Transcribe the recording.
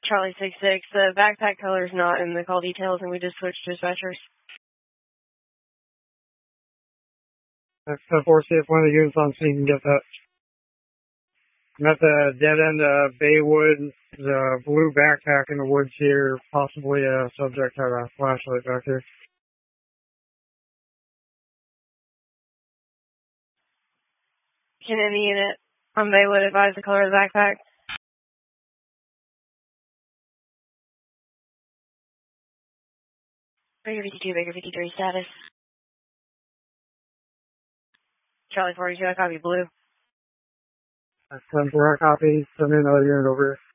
Charlie 66, the backpack color is not in the call details, and we just switched dispatchers. That's 10-4, see if one of the units on scene can get that. I'm at the dead end of Baywood, the blue backpack in the woods here, possibly a subject had a flashlight back here. Can any unit on Baywood advise the color of the backpack? Baker 52, Baker 53 status. Charlie 42, I copy blue. That's 10-4, copy. Send me another unit over here.